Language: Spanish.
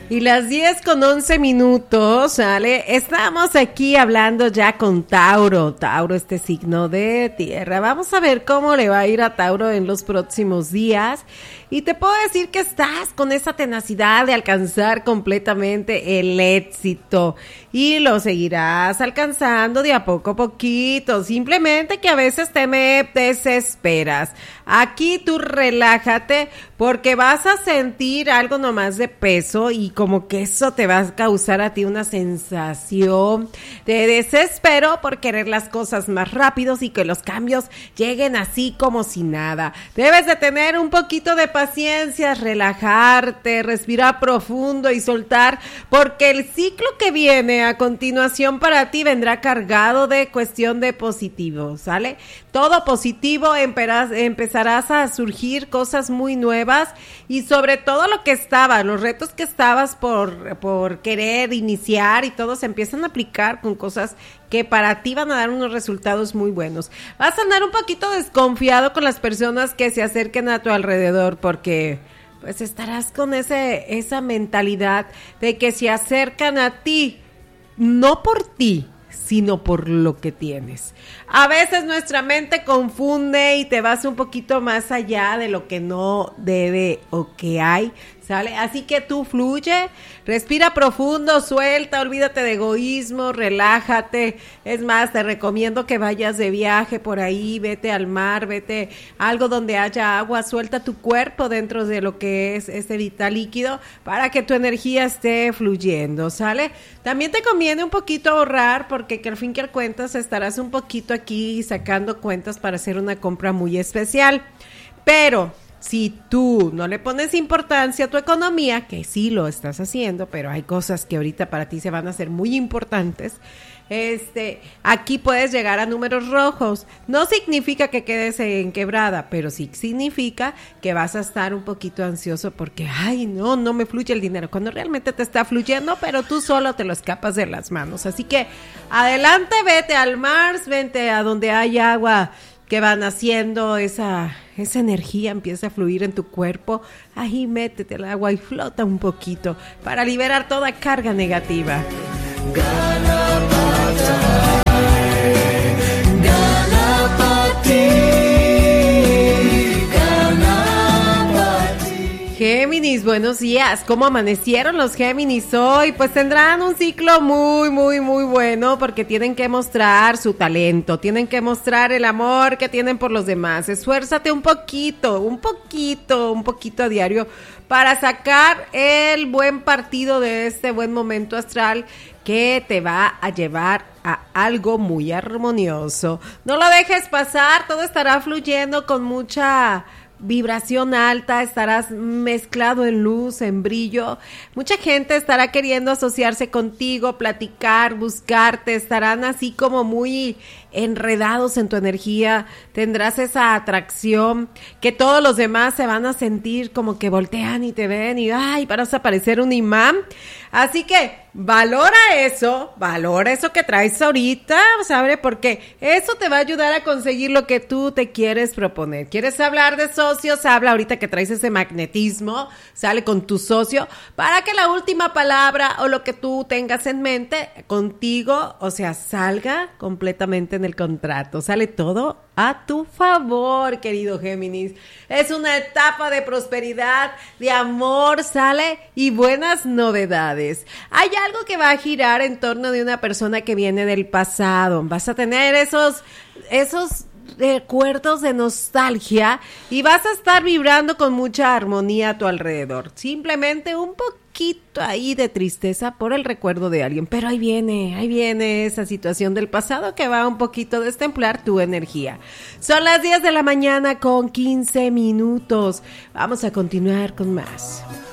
Y las 10:11, ¿sale? Estamos aquí hablando ya con Tauro. Tauro, este signo de tierra. Vamos a ver cómo le va a ir a Tauro en los próximos días. Y te puedo decir que estás con esa tenacidad de alcanzar completamente el éxito. Y lo seguirás alcanzando de a poquito. Simplemente que a veces te me desesperas. Aquí tú relájate porque vas a sentir algo nomás de peso y como que eso te va a causar a ti una sensación de desespero por querer las cosas más rápidos y que los cambios lleguen así como si nada. Debes de tener un poquito de paciencia, relajarte, respirar profundo y soltar, porque el ciclo que viene a continuación para ti vendrá cargado de cuestión de positivo, ¿sale? Todo positivo, empezarás a surgir cosas muy nuevas y sobre todo los retos que estabas por querer iniciar y todo se empiezan a aplicar con cosas que para ti van a dar unos resultados muy buenos. Vas a andar un poquito desconfiado con las personas que se acerquen a tu alrededor porque pues estarás con esa mentalidad de que se acercan a ti, no por ti, sino por lo que tienes. A veces nuestra mente confunde y te vas un poquito más allá de lo que no debe o que hay, ¿sale? Así que tú fluye, respira profundo, suelta, olvídate de egoísmo, relájate. Es más, te recomiendo que vayas de viaje por ahí, vete al mar, vete a algo donde haya agua, suelta tu cuerpo dentro de lo que es este vital líquido para que tu energía esté fluyendo, ¿sale? También te conviene un poquito ahorrar porque que al fin que al cuentas estarás un poquito aquí sacando cuentas para hacer una compra muy especial. Pero si tú no le pones importancia a tu economía, que sí lo estás haciendo, pero hay cosas que ahorita para ti se van a hacer muy importantes, aquí puedes llegar a números rojos. No significa que quedes en quebrada, pero sí significa que vas a estar un poquito ansioso porque, ay, no me fluye el dinero, cuando realmente te está fluyendo, pero tú solo te lo escapas de las manos. Así que adelante, vete al mar, vente a donde hay agua que van haciendo esa energía empieza a fluir en tu cuerpo. Ahí métete al agua y flota un poquito para liberar toda carga negativa. Géminis, buenos días. ¿Cómo amanecieron los Géminis hoy? Pues tendrán un ciclo muy bueno porque tienen que mostrar su talento, tienen que mostrar el amor que tienen por los demás. Esfuérzate un poquito a diario para sacar el buen partido de este buen momento astral que te va a llevar a algo muy armonioso. No lo dejes pasar, todo estará fluyendo con mucha vibración alta, estarás mezclado en luz, en brillo. Mucha gente estará queriendo asociarse contigo, platicar, buscarte, estarán así como muy enredados en tu energía. Tendrás esa atracción que todos los demás se van a sentir como que voltean y te ven y ay, vas a parecer un imán. Así que valora eso que traes ahorita, ¿sabes? Porque eso te va a ayudar a conseguir lo que tú te quieres proponer. ¿Quieres hablar de socios? Habla ahorita que traes ese magnetismo, sale con tu socio, para que la última palabra o lo que tú tengas en mente contigo, o sea, salga completamente en el contrato. Sale todo a tu favor, querido Géminis. Es una etapa de prosperidad, de amor, sale, y buenas novedades. Hay algo que va a girar en torno de una persona que viene del pasado. Vas a tener esos recuerdos de nostalgia y vas a estar vibrando con mucha armonía a tu alrededor. Simplemente un poquito ahí de tristeza por el recuerdo de alguien, pero ahí viene esa situación del pasado que va un poquito a destemplar tu energía. Son las 10 de la mañana con 15 minutos. Vamos a continuar con más.